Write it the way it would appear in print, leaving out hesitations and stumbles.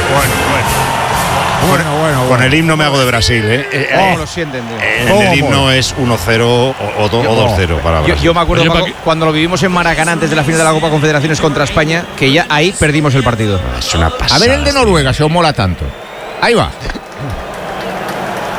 Bueno. Con el himno me hago de Brasil, ¿eh? ¿Cómo lo sienten, tío? En el himno es 1-0 o 2-0 para Brasil. Yo me acuerdo cuando lo vivimos en Maracaná antes de la final de la Copa Confederaciones contra España, que ya ahí perdimos el partido. Es una pasada. A ver el de Noruega, si os mola tanto. Ahí va.